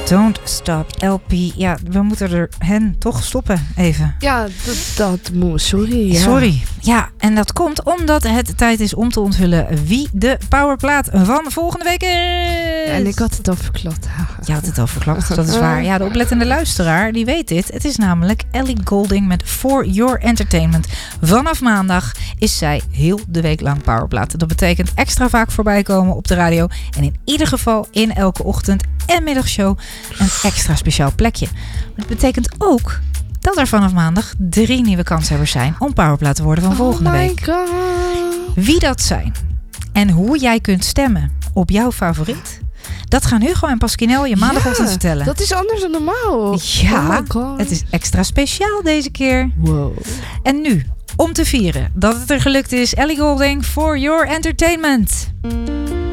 Don't Stop LP. Ja, we moeten hen toch stoppen even. Ja, dat moet. Sorry. Ja. Sorry. Ja, en dat komt omdat het tijd is om te onthullen wie de powerplaat van volgende week is. Ja, en ik had het al verklapt. Je had het al verklapt, dat is waar. Ja, de oplettende luisteraar, die weet dit. Het is namelijk Ellie Goulding met For Your Entertainment. Vanaf maandag is zij heel de week lang powerplaat. Dat betekent extra vaak voorbij komen op de radio. En in ieder geval in elke ochtend- en middagshow een extra speciaal plekje. Maar het betekent ook dat er vanaf maandag 3 nieuwe kanshebbers zijn om powerplaat te worden van volgende week. God. Wie dat zijn en hoe jij kunt stemmen op jouw favoriet, dat gaan Hugo en Pasquinel je maandagochtend vertellen. Dat is anders dan normaal. Ja, oh my God. Het is extra speciaal deze keer. Wow. En nu, om te vieren dat het er gelukt is, Ellie Goulding, For Your Entertainment.